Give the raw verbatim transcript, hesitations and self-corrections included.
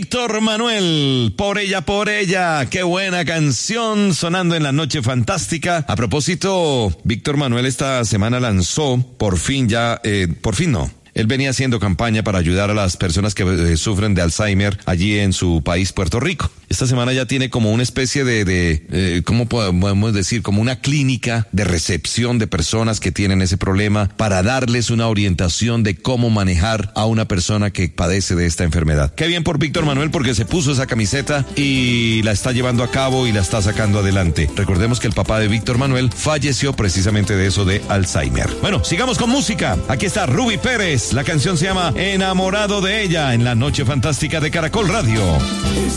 Víctor Manuel, Por ella, por ella. Qué buena canción sonando en la noche fantástica. A propósito, Víctor Manuel esta semana lanzó, por fin ya, eh, por fin no. Él venía haciendo campaña para ayudar a las personas que eh, sufren de Alzheimer allí en su país, Puerto Rico. Esta semana ya tiene como una especie de, de eh, ¿cómo podemos decir? Como una clínica de recepción de personas que tienen ese problema para darles una orientación de cómo manejar a una persona que padece de esta enfermedad. Qué bien por Víctor Manuel porque se puso esa camiseta y la está llevando a cabo y la está sacando adelante. Recordemos que el papá de Víctor Manuel falleció precisamente de eso de Alzheimer. Bueno, sigamos con música. Aquí está Ruby Pérez. La canción se llama Enamorado de ella en la noche fantástica de Caracol Radio.